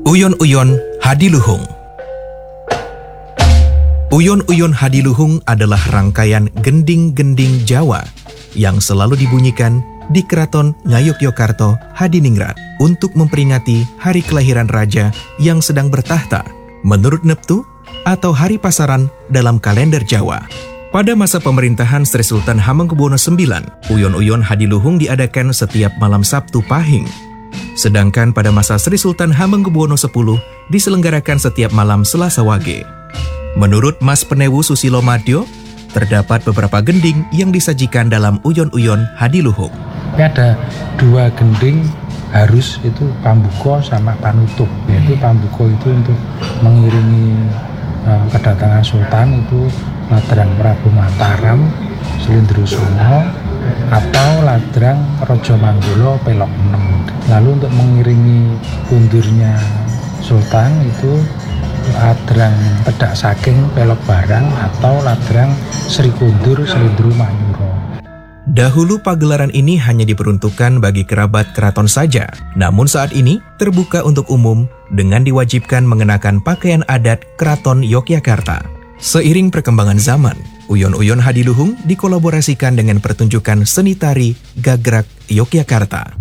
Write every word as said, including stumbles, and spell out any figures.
Uyon-uyon Hadiluhung. Uyon-uyon Hadiluhung adalah rangkaian gending-gending Jawa yang selalu dibunyikan di Keraton Ngayogyakarta Hadiningrat untuk memperingati hari kelahiran raja yang sedang bertahta menurut Neptu atau hari pasaran dalam kalender Jawa. Pada masa pemerintahan Sri Sultan Hamengkubuwono sembilan, uyon-uyon Hadiluhung diadakan setiap malam Sabtu Pahing. Sedangkan pada masa Sri Sultan Hamengkubuwono sepuluh diselenggarakan setiap malam Selasa Wage. Menurut Mas Penewu Susilo Madyo, terdapat beberapa gending yang disajikan dalam uyon-uyon Hadiluhung. Ini ada dua gending harus, itu pambuko sama panutup. Yaitu pambuko itu untuk mengiringi uh, kedatangan Sultan, itu ladrang Prabu Mataram, Slendrosono, atau ladrang Raja Manggala Pelok enam. Lalu untuk mengiringi undurnya Sultan itu ladrang Pedak Saking Pelok Barang atau ladrang Sri Kundur Slendro Manyuro. Dahulu pagelaran ini hanya diperuntukkan bagi kerabat keraton saja, namun saat ini terbuka untuk umum dengan diwajibkan mengenakan pakaian adat Keraton Yogyakarta. Seiring perkembangan zaman, uyon-uyon Hadiluhung dikolaborasikan dengan pertunjukan seni tari Gagrak Yogyakarta.